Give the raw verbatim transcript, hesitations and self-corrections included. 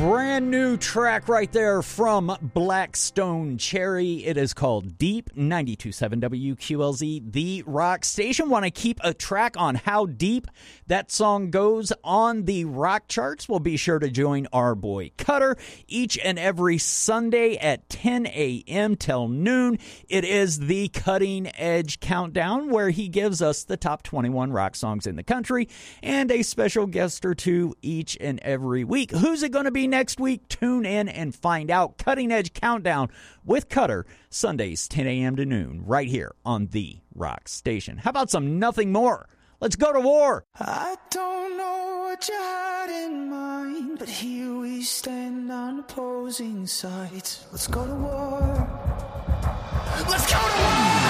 Brand new track right there from Black Stone Cherry. It is called Deep, ninety-two point seven W Q L Z, the rock station. Want to keep a track on how deep that song goes on the rock charts? Well, be sure to join our boy Cutter each and every Sunday at ten a.m. till noon. It is the Cutting Edge Countdown, where he gives us the top twenty-one rock songs in the country and a special guest or two each and every week. Who's it going to be next week? Tune in and find out. Cutting Edge Countdown with Cutter, Sundays ten a.m. to noon, right here on the rock station. How about some Nothing More? Let's go to war. I don't know what you had in mind, but here we stand on opposing sides. Let's go to war. Let's go to war!